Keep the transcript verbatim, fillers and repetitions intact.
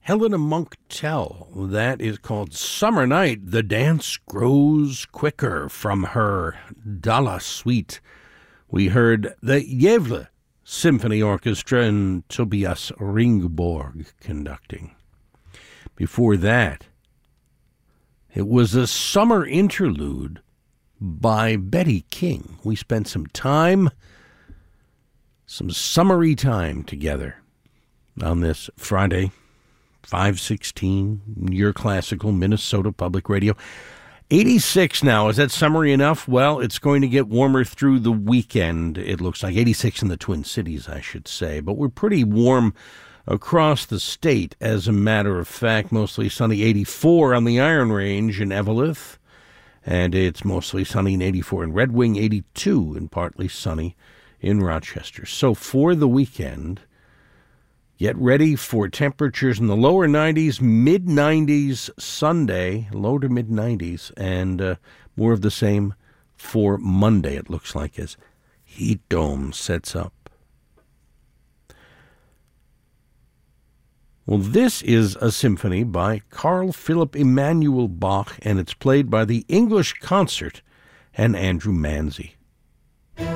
Helena Monk Tell. That is called Summer Night. The Dance Grows Quicker from her Dalla Suite. We heard the Gävle Symphony Orchestra and Tobias Ringborg conducting. Before that, it was a summer interlude by Betty King. We spent some time, some summery time together on this Friday, five sixteen, your classical Minnesota Public Radio. eighty-six now. Is that summery enough? Well, it's going to get warmer through the weekend. It looks like eighty-six in the Twin Cities, I should say. But we're pretty warm across the state, as a matter of fact. Mostly sunny, eighty-four on the Iron Range in Eveleth. And it's mostly sunny and eighty-four in Red Wing, eighty-two and partly sunny in Rochester. So for the weekend, get ready for temperatures in the lower nineties, mid nineties Sunday, low to mid nineties, and uh, more of the same for Monday, it looks like, as heat dome sets up. Well, this is a symphony by Carl Philipp Emanuel Bach, and it's played by the English Concert and Andrew Manzi.